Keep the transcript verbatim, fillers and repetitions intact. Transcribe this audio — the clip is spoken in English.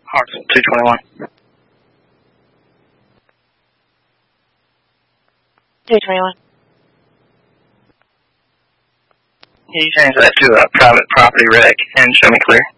Hawks two twenty-one. two twenty-one. Can you change that to a private property wreck and show me clear?